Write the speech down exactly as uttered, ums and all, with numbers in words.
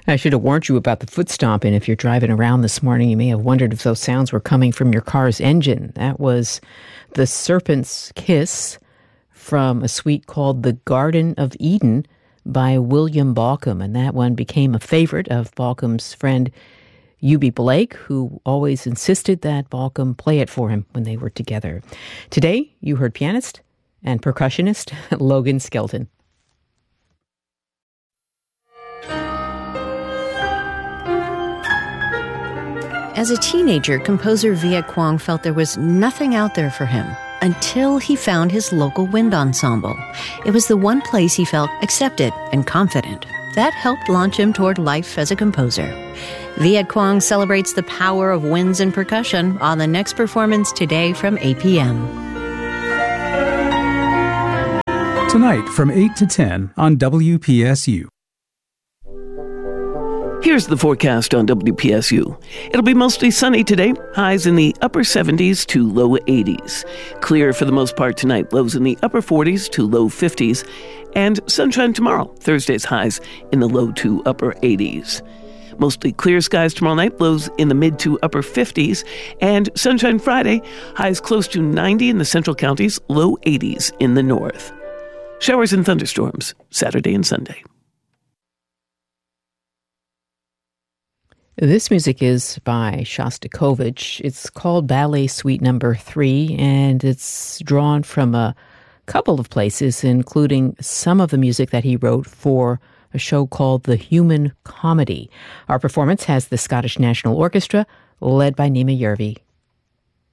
I should have warned you about the foot stomping. If you're driving around this morning, you may have wondered if those sounds were coming from your car's engine. That was The Serpent's Kiss from a suite called The Garden of Eden by William Bauckham. And that one became a favorite of Bauckham's friend Eubie Blake, who always insisted that Bauckham play it for him when they were together. Today, you heard pianist and percussionist Logan Skelton. As a teenager, composer Viet Quang felt there was nothing out there for him until he found his local wind ensemble. It was the one place he felt accepted and confident. That helped launch him toward life as a composer. Viet Quang celebrates the power of winds and percussion on the next performance today from eight p.m. Tonight from eight to ten on W P S U. Here's the forecast on W P S U. It'll be mostly sunny today, highs in the upper seventies to low eighties. Clear for the most part tonight, lows in the upper forties to low fifties. And sunshine tomorrow, Thursday's highs in the low to upper eighties. Mostly clear skies tomorrow night, lows in the mid to upper fifties. And sunshine Friday, highs close to ninety in the central counties, low eighties in the north. Showers and thunderstorms Saturday and Sunday. This music is by Shostakovich. It's called Ballet Suite Number Three, and it's drawn from a couple of places, including some of the music that he wrote for a show called The Human Comedy. Our performance has the Scottish National Orchestra, led by Nima Yervi.